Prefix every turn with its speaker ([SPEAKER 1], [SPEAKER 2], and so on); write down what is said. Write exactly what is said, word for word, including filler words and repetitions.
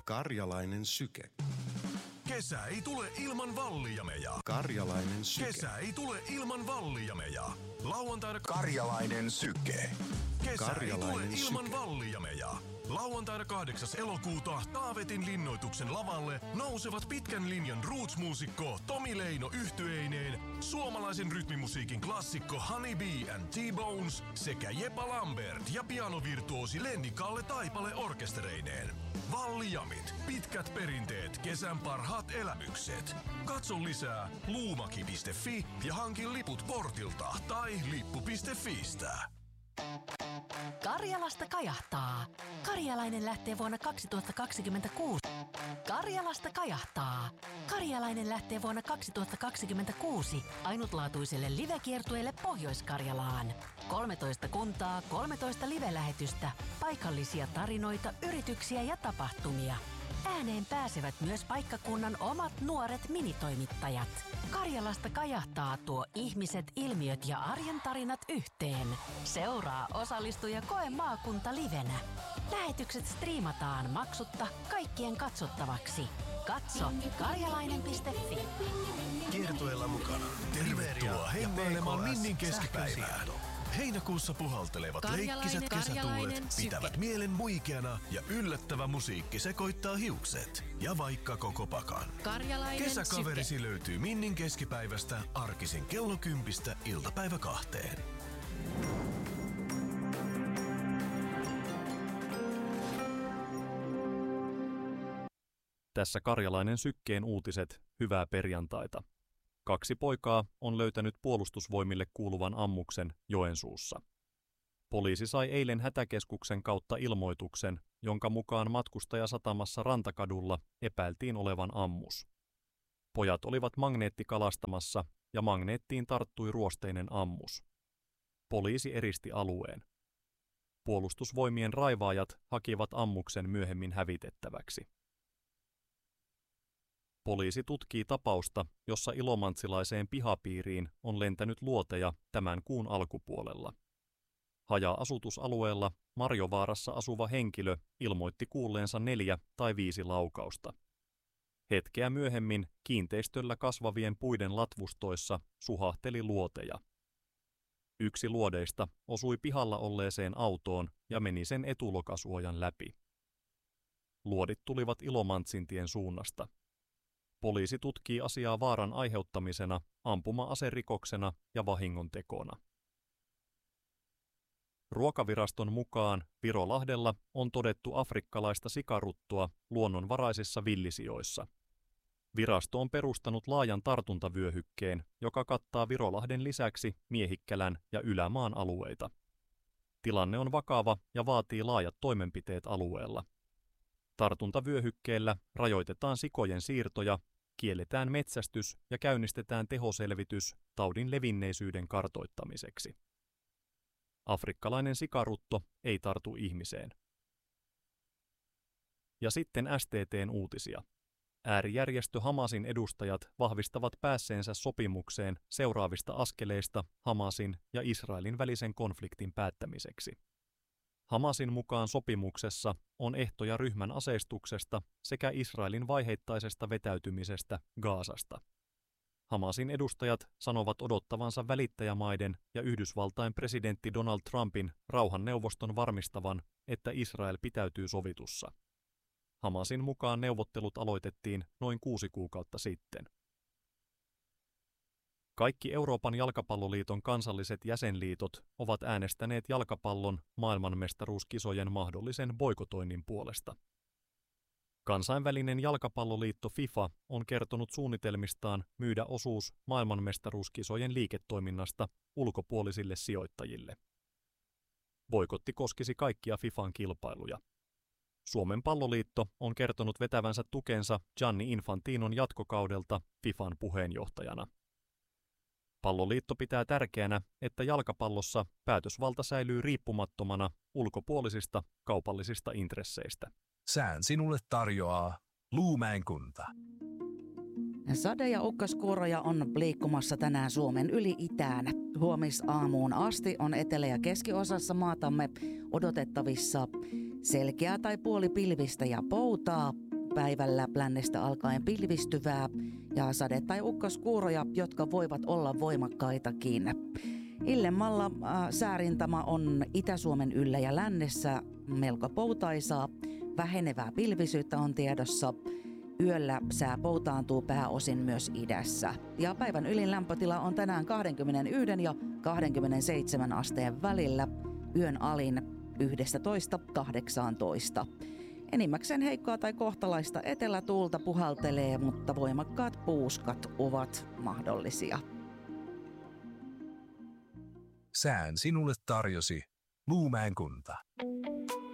[SPEAKER 1] Karjalainen syke.
[SPEAKER 2] Kesä ei tule ilman vallijameja.
[SPEAKER 1] Karjalainen syke.
[SPEAKER 2] Kesä ei tule ilman vallijameja. Lauantaina
[SPEAKER 3] Karjalainen syke.
[SPEAKER 2] Kesä
[SPEAKER 1] Karjalainen
[SPEAKER 2] ei tule ilman
[SPEAKER 1] syke.
[SPEAKER 2] vallijameja. Lauantaina kahdeksas elokuuta Taavetin linnoituksen lavalle nousevat pitkän linjan roots-muusikko Tomi Leino yhtyeineen, suomalaisen rytmimusiikin klassikko Honey Bee and T-Bones sekä Jepa Lambert ja pianovirtuosi Lenni Kalle Taipale orkestereineen. Vallijamit, pitkät perinteet, kesän parhaat elämykset. Katso lisää luumaki piste fi ja hankin liput portilta tai lippu piste fiistä.
[SPEAKER 4] Karjalasta kajahtaa. Karjalainen lähtee vuonna kaksituhattakaksikymmentäkuusi. Karjalasta kajahtaa. Karjalainen lähtee vuonna kaksituhattakaksikymmentäkuusi ainutlaatuiselle livekiertueelle Pohjois-Karjalaan. kolmetoista kuntaa, kolmetoista live-lähetystä, paikallisia tarinoita, yrityksiä ja tapahtumia. Ääneen pääsevät myös paikkakunnan omat nuoret minitoimittajat. Karjalasta kajahtaa tuo ihmiset, ilmiöt ja arjen tarinat yhteen. Seuraa, osallistu ja koe maakunta livenä. Lähetykset striimataan maksutta kaikkien katsottavaksi. Katso karjalainen piste fi.
[SPEAKER 2] Kiertueella mukana. Tervetuloa hemmailemaan Minnin keskipäivään. Heinäkuussa puhaltelevat leikkiset kesätuulet pitävät mielen muikeana ja yllättävä musiikki sekoittaa hiukset. Ja vaikka koko pakan. Kesäkaverisi syke. Löytyy Minnin keskipäivästä arkisin kello kympistä iltapäivä kahteen.
[SPEAKER 5] Tässä Karjalainen sykkeen uutiset, hyvää perjantaita. Kaksi poikaa on löytänyt puolustusvoimille kuuluvan ammuksen Joensuussa. Poliisi sai eilen hätäkeskuksen kautta ilmoituksen, jonka mukaan matkustajasatamassa Rantakadulla epäiltiin olevan ammus. Pojat olivat magneettikalastamassa ja magneettiin tarttui ruosteinen ammus. Poliisi eristi alueen. Puolustusvoimien raivaajat hakivat ammuksen myöhemmin hävitettäväksi. Poliisi tutkii tapausta, jossa ilomantsilaiseen pihapiiriin on lentänyt luoteja tämän kuun alkupuolella. Haja-asutusalueella Marjovaarassa asuva henkilö ilmoitti kuulleensa neljä tai viisi laukausta. Hetkeä myöhemmin kiinteistöllä kasvavien puiden latvustoissa suhahteli luoteja. Yksi luodeista osui pihalla olleeseen autoon ja meni sen etulokasuojan läpi. Luodit tulivat Ilomantsintien suunnasta. Poliisi tutkii asiaa vaaran aiheuttamisena, ampuma-aserikoksena ja vahingontekona. Ruokaviraston mukaan Virolahdella on todettu afrikkalaista sikaruttoa luonnonvaraisissa villisijoissa. Virasto on perustanut laajan tartuntavyöhykkeen, joka kattaa Virolahden lisäksi Miehikkälän ja Ylämaan alueita. Tilanne on vakava ja vaatii laajat toimenpiteet alueella. Tartuntavyöhykkeellä rajoitetaan sikojen siirtoja, kielletään metsästys ja käynnistetään tehoselvitys taudin levinneisyyden kartoittamiseksi. Afrikkalainen sikarutto ei tartu ihmiseen. Ja sitten S T T:n uutisia. Äärijärjestö Hamasin edustajat vahvistavat päässeensä sopimukseen seuraavista askeleista Hamasin ja Israelin välisen konfliktin päättämiseksi. Hamasin mukaan sopimuksessa on ehtoja ryhmän aseistuksesta sekä Israelin vaiheittaisesta vetäytymisestä Gazasta. Hamasin edustajat sanovat odottavansa välittäjämaiden ja Yhdysvaltain presidentti Donald Trumpin rauhanneuvoston varmistavan, että Israel pitäytyy sovitussa. Hamasin mukaan neuvottelut aloitettiin noin kuusi kuukautta sitten. Kaikki Euroopan jalkapalloliiton kansalliset jäsenliitot ovat äänestäneet jalkapallon maailmanmestaruuskisojen mahdollisen boikotoinnin puolesta. Kansainvälinen jalkapalloliitto FIFA on kertonut suunnitelmistaan myydä osuus maailmanmestaruuskisojen liiketoiminnasta ulkopuolisille sijoittajille. Boikotti koskisi kaikkia FIFAn kilpailuja. Suomen palloliitto on kertonut vetävänsä tukensa Gianni Infantinon jatkokaudelta FIFAn puheenjohtajana. Palloliitto pitää tärkeänä, että jalkapallossa päätösvalta säilyy riippumattomana ulkopuolisista kaupallisista intresseistä.
[SPEAKER 3] Sään sinulle tarjoaa Luumäen kunta.
[SPEAKER 6] Sade- ja ukkaskuuroja on liikkumassa tänään Suomen yli itään. Huomisaamuun asti on etelä- ja keskiosassa maatamme odotettavissa selkeää tai puolipilvistä ja poutaa. päivällä lännestä alkaen pilvistyvää ja sade- tai ukkoskuuroja, jotka voivat olla voimakkaitakin. Illemmalla äh, säärintama on Itä-Suomen yllä ja lännessä melko poutaisaa. Vähenevää pilvisyyttä on tiedossa. Yöllä sää poutaantuu pääosin myös idässä. Ja päivän ylin lämpötila on tänään kaksikymmentäyksi ja kaksikymmentäseitsemän asteen välillä. Yön alin yksitoista kahdeksantoista. Enimmäkseen heikkoa tai kohtalaista etelätuulta puhaltelee, mutta voimakkaat puuskat ovat mahdollisia.
[SPEAKER 3] Sään sinulle tarjosi Luumäen kunta.